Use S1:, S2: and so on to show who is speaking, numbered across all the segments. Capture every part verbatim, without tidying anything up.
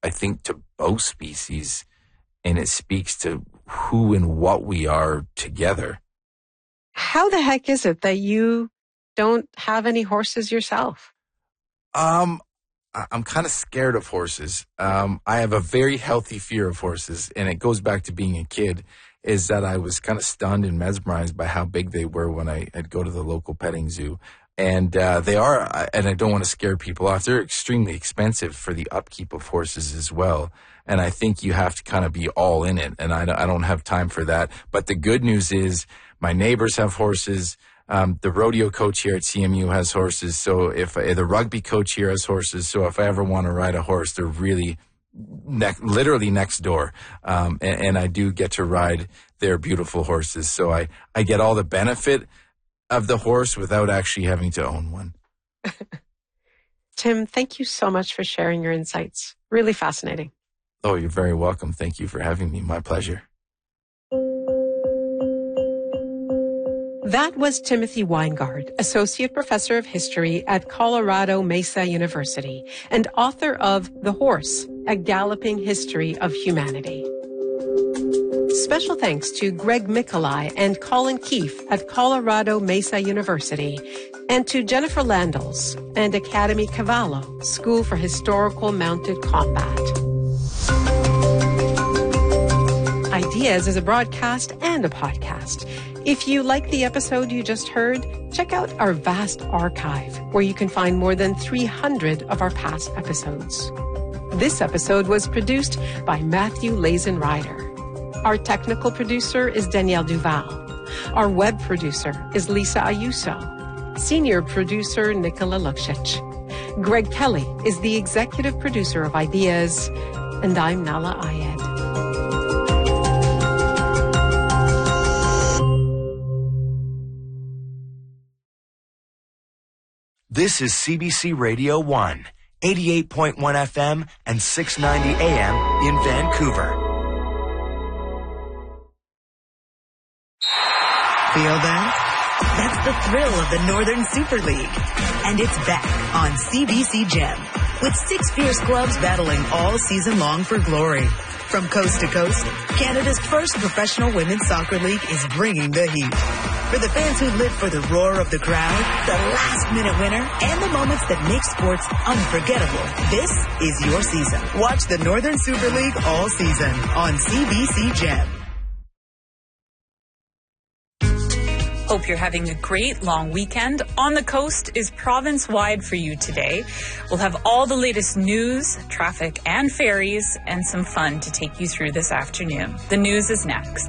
S1: I think, to both species, and it speaks to who and what we are together.
S2: How the heck is it that you don't have any horses yourself?
S1: Um, I- I'm kind of scared of horses. Um, I have a very healthy fear of horses, and it goes back to being a kid, is that I was kind of stunned and mesmerized by how big they were when I, I'd go to the local petting zoo. And uh, they are, and I don't want to scare people off, they're extremely expensive for the upkeep of horses as well. And I think you have to kind of be all in it, and I don't, I don't have time for that. But the good news is my neighbors have horses. Um, the rodeo coach here at C M U has horses. So if uh, the rugby coach here has horses. So if I ever want to ride a horse, they're really ne- literally next door. Um, and, and I do get to ride their beautiful horses. So I, I get all the benefit of the horse without actually having to own one.
S2: Tim, thank you so much for sharing your insights. Really fascinating.
S1: Oh, you're very welcome. Thank you for having me. My pleasure.
S2: That was Timothy Weingard, Associate Professor of History at Colorado Mesa University and author of The Horse, A Galloping History of Humanity. Special thanks to Greg Mikolai and Colin Keefe at Colorado Mesa University, and to Jennifer Landels and Academy Cavallo, School for Historical Mounted Combat. Ideas is a broadcast and a podcast. If you like the episode you just heard, check out our vast archive, where you can find more than three hundred of our past episodes. This episode was produced by Matthew Lazen Ryder. Our technical producer is Danielle Duval. Our web producer is Lisa Ayuso. Senior producer Nicola Luksic. Greg Kelly is the executive producer of Ideas, and I'm Nala Ayed.
S3: This is C B C Radio one, eighty-eight point one F M and six ninety A M in Vancouver.
S4: Feel that? That's the thrill of the Northern Super League. And it's back on C B C Gem, with six fierce clubs battling all season long for glory. From coast to coast, Canada's first professional women's soccer league is bringing the heat. For the fans who live for the roar of the crowd, the last-minute winner, and the moments that make sports unforgettable, this is your season. Watch the Northern Super League all season on C B C Gem.
S5: Hope you're having a great long weekend. On the Coast is province-wide for you today. We'll have all the latest news, traffic, and ferries, and some fun to take you through this afternoon. The news is next.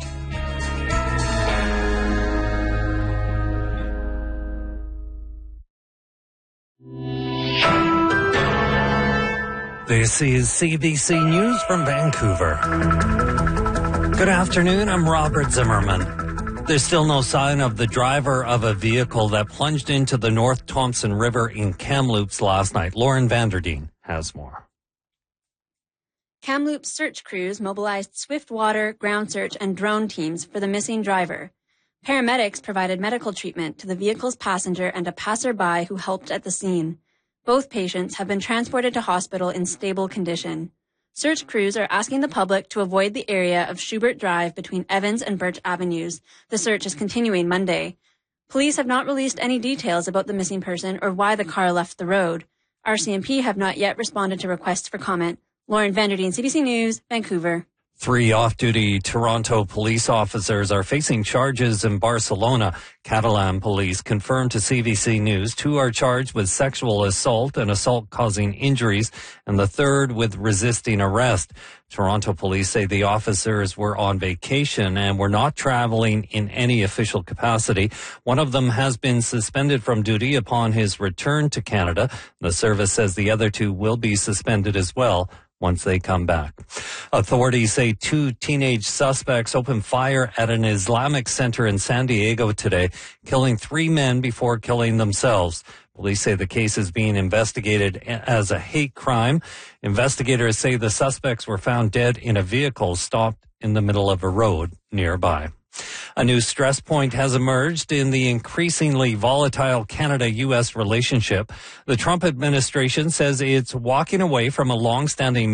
S6: This is C B C News from Vancouver. Good afternoon, I'm Robert Zimmerman. There's still no sign of the driver of a vehicle that plunged into the North Thompson River in Kamloops last night. Lauren Vanderdeen has more.
S7: Kamloops search crews mobilized swift water, ground search, and drone teams for the missing driver. Paramedics provided medical treatment to the vehicle's passenger and a passerby who helped at the scene. Both patients have been transported to hospital in stable condition. Search crews are asking the public to avoid the area of Schubert Drive between Evans and Birch Avenues. The search is continuing Monday. Police have not released any details about the missing person or why the car left the road. R C M P have not yet responded to requests for comment. Lauren Vanderdeen, C B C News, Vancouver.
S6: Three off-duty Toronto police officers are facing charges in Barcelona. Catalan police confirmed to C B C News two are charged with sexual assault and assault causing injuries, and the third with resisting arrest. Toronto police say the officers were on vacation and were not traveling in any official capacity. One of them has been suspended from duty upon his return to Canada. The service says the other two will be suspended as well once they come back. Authorities say two teenage suspects opened fire at an Islamic center in San Diego today, killing three men before killing themselves. Police say the case is being investigated as a hate crime. Investigators say the suspects were found dead in a vehicle stopped in the middle of a road nearby. A new stress point has emerged in the increasingly volatile Canada-U S relationship. The Trump administration says it's walking away from a long-standing